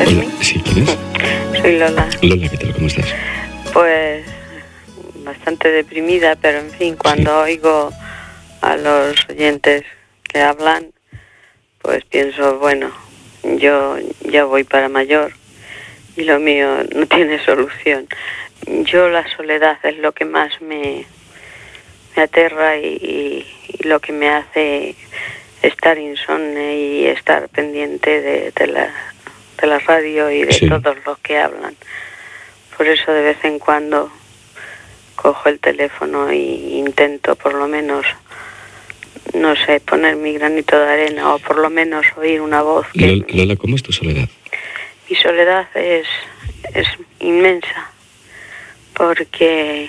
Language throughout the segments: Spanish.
Hola, ¿sí? ¿Quién es? Soy Lola. Lola, ¿qué tal? ¿Cómo estás? Pues bastante deprimida, pero en fin, cuando oigo a los oyentes que hablan, pues pienso, bueno, yo ya voy para mayor y lo mío no tiene solución. Yo la soledad es lo que más me aterra y lo que me hace estar insomne y estar pendiente de la radio y de todos los que hablan. Por eso de vez en cuando cojo el teléfono e intento por lo menos, no sé, poner mi granito de arena o por lo menos oír una voz que... Lola, ¿cómo es tu soledad? Mi soledad es inmensa porque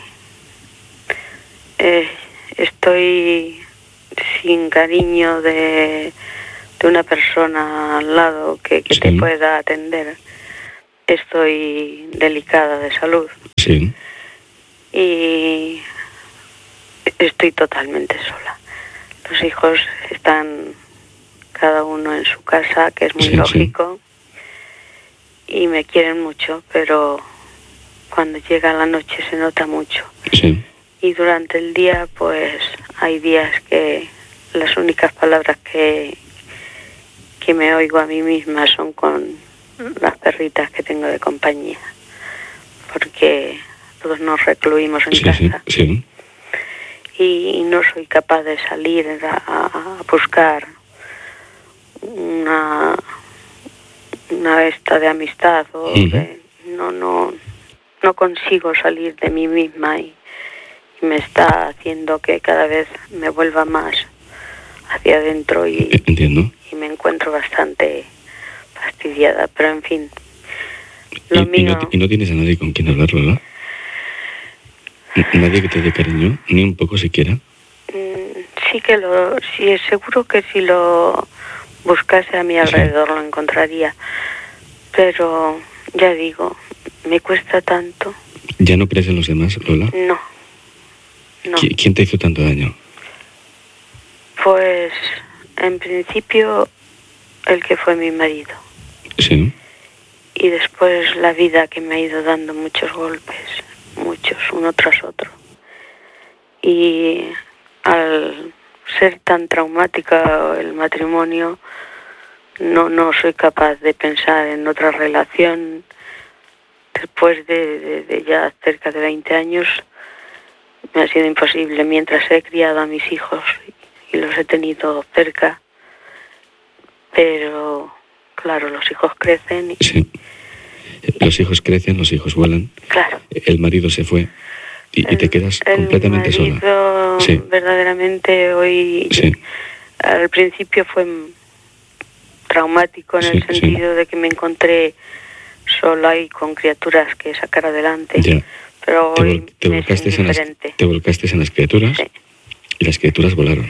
estoy sin cariño de una persona al lado que te pueda atender. Estoy delicada de salud. Sí. Y estoy totalmente sola. Los hijos están cada uno en su casa, que es muy lógico, y me quieren mucho, pero cuando llega la noche se nota mucho. Sí. Y durante el día, pues hay días que las únicas palabras que me oigo a mí misma son con las perritas que tengo de compañía, porque todos nos recluimos en casa. Sí. Y no soy capaz de salir a buscar una esta de amistad o no consigo salir de mí misma y me está haciendo que cada vez me vuelva más hacia adentro y entiendo. Y me encuentro bastante fastidiada, pero en fin. ¿Y no tienes a nadie con quien hablar, Lola? ¿Nadie que te dé cariño? ¿Ni un poco siquiera? Sí, es seguro que si lo buscase a mi alrededor lo encontraría. Pero, ya digo, me cuesta tanto. ¿Ya no crees en los demás, Lola? No. ¿Quién te hizo tanto daño? Pues, en principio, el que fue mi marido. Sí. Y después la vida que me ha ido dando muchos golpes, muchos, uno tras otro. Y al ser tan traumática el matrimonio, no soy capaz de pensar en otra relación. Después de ya cerca de 20 años, me ha sido imposible. Mientras he criado a mis hijos y los he tenido cerca, pero claro, los hijos crecen y... Sí. Los hijos crecen, los hijos vuelan. Claro. El marido se fue y te quedas completamente sola. Sí. Verdaderamente hoy... Sí. Al principio fue traumático en el sentido de que me encontré sola y con criaturas que sacar adelante. Ya. Pero hoy te volcaste en las criaturas y las criaturas volaron.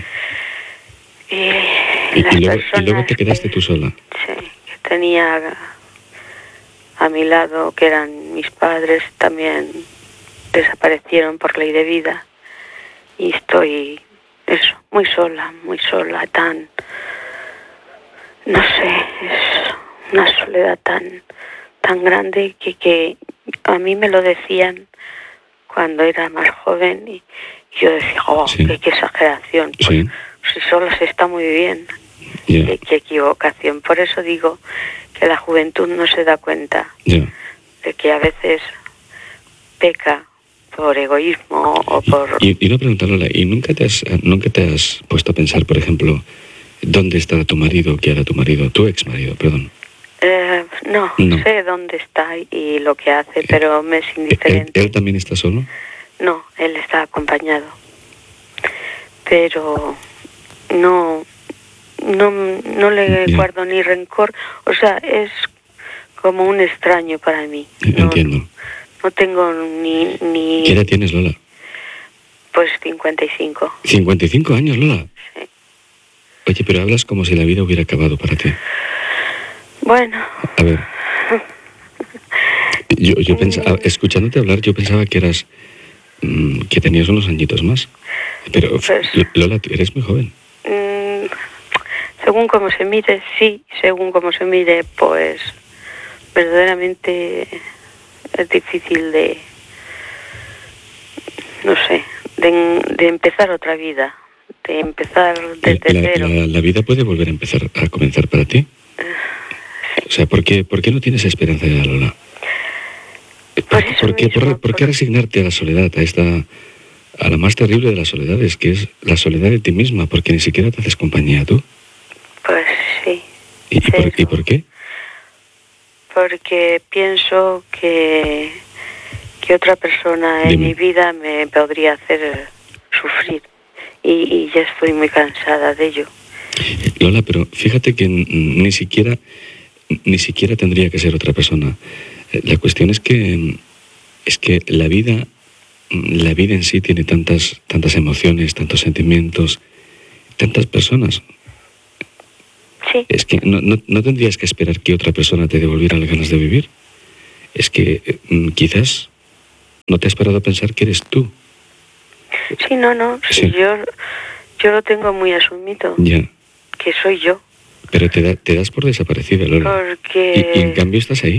Y luego te quedaste tú sola. Sí, que tenía a mi lado, que eran mis padres, también desaparecieron por ley de vida. Y estoy, muy sola, tan... No sé, es una soledad tan grande que a mí me lo decían cuando era más joven y yo decía, qué exageración. Pues, si sola se está muy bien. Yeah. Qué equivocación. Por eso digo que la juventud no se da cuenta de que a veces peca por egoísmo o por... Y no preguntarle, ¿y nunca te has puesto a pensar, por ejemplo, dónde está tu marido, qué hará tu marido, tu ex marido, perdón? No sé dónde está y lo que hace, pero me es indiferente. ¿Él también está solo? No, él está acompañado. Pero no le guardo ni rencor. O sea, es como un extraño para mí. Entiendo. No tengo ni... ¿Qué edad tienes, Lola? Pues 55. ¿55 años, Lola? Sí. Oye, pero hablas como si la vida hubiera acabado para ti. Bueno. A ver. Yo pensaba, escuchándote hablar, yo pensaba que eras... que tenías unos añitos más. Pero, pues, Lola, eres muy joven. Según como se mire, sí. Según como se mire, pues verdaderamente es difícil de, no sé, de empezar otra vida, de empezar desde cero. La vida puede volver a comenzar para ti. O sea, ¿por qué no tienes esperanza ya, Lola? ¿Por qué resignarte a la soledad, a la más terrible de las soledades, que es la soledad de ti misma, porque ni siquiera te haces compañía tú? Pues sí. ¿Y por qué? Porque pienso que otra persona en mi vida me podría hacer sufrir y ya estoy muy cansada de ello. Lola, pero fíjate que ni siquiera tendría que ser otra persona. La cuestión es que la vida en sí tiene tantas emociones, tantos sentimientos, tantas personas. Sí. Es que no tendrías que esperar que otra persona te devolviera las ganas de vivir. Es que quizás no te has parado a pensar que eres tú. Sí, no. Sí. Yo lo tengo muy asumido. Ya. Que soy yo. Pero te das por desaparecida, Lola. Porque... ¿Y en cambio estás ahí?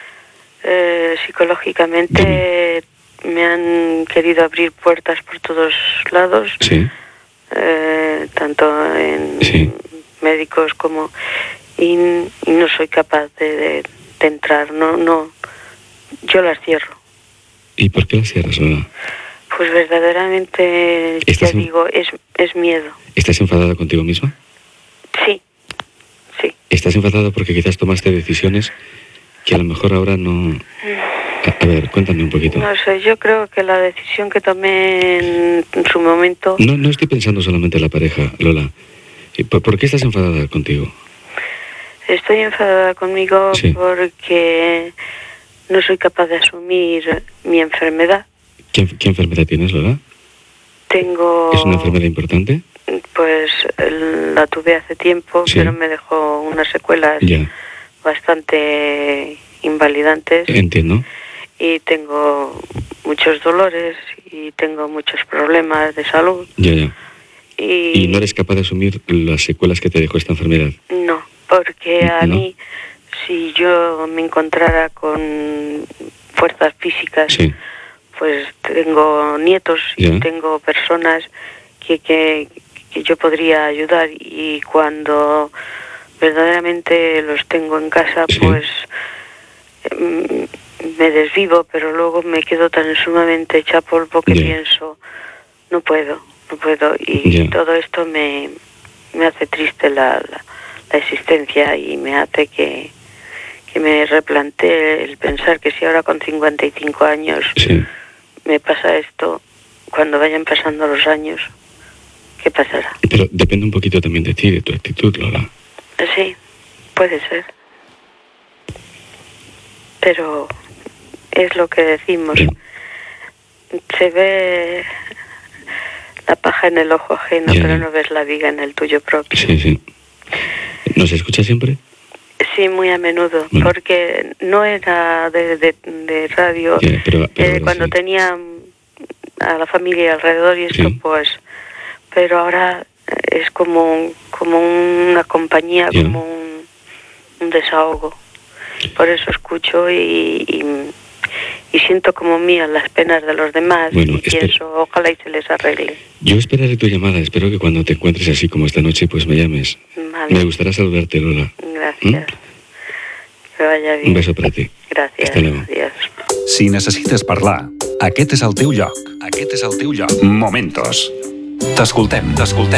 Psicológicamente me han querido abrir puertas por todos lados. Sí. Tanto en médicos como... Y no soy capaz de entrar, no. Yo las cierro. ¿Y por qué las cierras, Lola? Pues verdaderamente, ya digo, es miedo. ¿Estás enfadada contigo misma? Sí. ¿Estás enfadada porque quizás tomaste decisiones que a lo mejor ahora no... A ver, cuéntame un poquito. No sé, yo creo que la decisión que tomé en su momento... No estoy pensando solamente en la pareja, Lola. ¿Por qué estás enfadada contigo? Estoy enfadada conmigo porque no soy capaz de asumir mi enfermedad. ¿Qué enfermedad tienes, Lola? Tengo... ¿Es una enfermedad importante? Pues la tuve hace tiempo, pero me dejó unas secuelas bastante invalidantes. Entiendo. Y tengo muchos dolores y tengo muchos problemas de salud. Ya. ¿Y no eres capaz de asumir las secuelas que te dejó esta enfermedad? No, porque a mí, si yo me encontrara con fuerzas físicas, pues tengo nietos y tengo personas que yo podría ayudar, y cuando verdaderamente los tengo en casa, pues me desvivo, pero luego me quedo tan sumamente hecha polvo que pienso, no puedo, y todo esto me hace triste la existencia, y me hace que me replantee el pensar que si ahora con 55 años me pasa esto, cuando vayan pasando los años, ¿qué pasará? Pero depende un poquito también de ti, de tu actitud, Lola. Sí, puede ser. Pero es lo que decimos. Se ve la paja en el ojo ajeno, pero no ves la viga en el tuyo propio. Sí. ¿Nos escucha siempre? Sí, muy a menudo, porque no era de radio. Pero cuando tenía a la familia alrededor y esto, pues... Pero ahora es como una compañía, como un desahogo. Por eso escucho y siento como mías las penas de los demás, y pienso, ojalá y se les arregle. Yo esperaré tu llamada, espero que cuando te encuentres así como esta noche, pues me llames. Vale. Me gustará saludarte, Lola. Gracias. Que vaya bien. Un beso para ti. Gràcies. Hasta luego. Adiós. Si necessites parlar, aquest és el teu lloc. Aquest és el teu lloc. Momentos. T'escoltem.